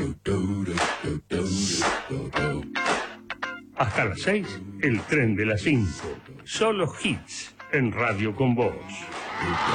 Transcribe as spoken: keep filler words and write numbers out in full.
Hasta las seis, el tren de las cinco. Solo hits en Radio Con Vos.